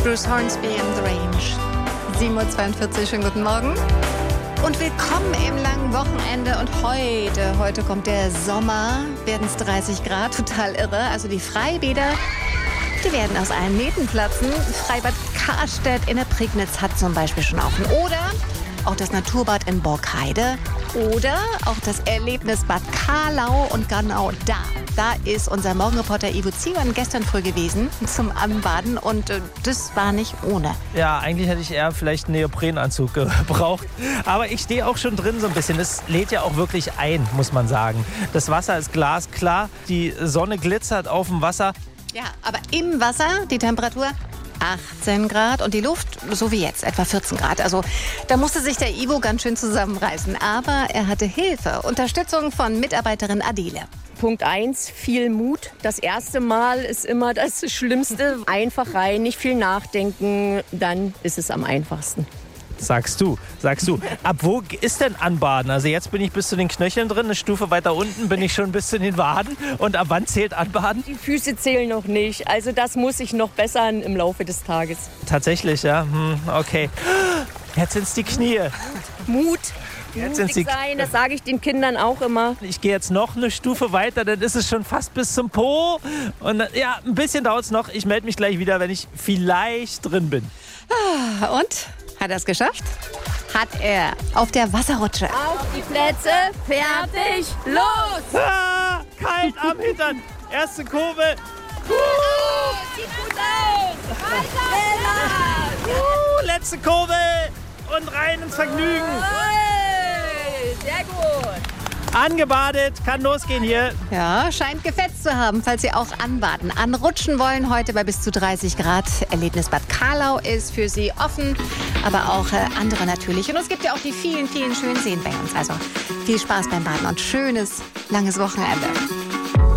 Bruce Hornsby in The Range. 7:42 Uhr, schönen guten Morgen. Und willkommen im langen Wochenende. Und heute kommt der Sommer, werden es 30 Grad, total irre. Also die Freibäder, die werden aus allen Nähten platzen. Freibad Karstedt in der Prignitz hat zum Beispiel schon offen. Oder auch das Naturbad in Borkheide. Oder auch das Erlebnisbad Karlau und Gannau. Da ist unser Morgenreporter Ivo Ziegern gestern früh gewesen zum Anbaden. Und das war nicht ohne. Ja, eigentlich hätte ich eher vielleicht einen Neoprenanzug gebraucht. Aber ich stehe auch schon drin so ein bisschen. Es lädt ja auch wirklich ein, muss man sagen. Das Wasser ist glasklar, die Sonne glitzert auf dem Wasser. Ja, aber im Wasser die Temperatur 18 Grad und die Luft, so wie jetzt, etwa 14 Grad. Also da musste sich der Ivo ganz schön zusammenreißen. Aber er hatte Hilfe, Unterstützung von Mitarbeiterin Adele. Punkt 1, viel Mut. Das erste Mal ist immer das Schlimmste. Einfach rein, nicht viel nachdenken, dann ist es am einfachsten. Sagst du. Ab wo ist denn Anbaden? Also jetzt bin ich bis zu den Knöcheln drin, eine Stufe weiter unten bin ich schon bis zu den Waden. Und ab wann zählt Anbaden? Die Füße zählen noch nicht. Also das muss ich noch bessern im Laufe des Tages. Tatsächlich, ja? Okay. Jetzt sind's die Knie. Mut. Jetzt Mutig sein, das sage ich den Kindern auch immer. Ich gehe jetzt noch eine Stufe weiter, dann ist es schon fast bis zum Po. Und ja, ein bisschen dauert es noch. Ich melde mich gleich wieder, wenn ich vielleicht drin bin. Und? Hat er es geschafft? Hat er. Auf der Wasserrutsche. Auf die Plätze, fertig, los! Ah, kalt am Hintern. Erste Kurve. Sieht gut aus! Weiter! Letzte Kurve. Und rein ins Vergnügen. Hey, sehr gut! Angebadet, kann losgehen hier. Ja, scheint gefetzt zu haben, falls Sie auch anbaden. Anrutschen wollen heute bei bis zu 30 Grad. Erlebnisbad Karlau ist für Sie offen, aber auch andere natürlich. Und es gibt ja auch die vielen, vielen schönen Seen bei uns. Also viel Spaß beim Baden und schönes, langes Wochenende.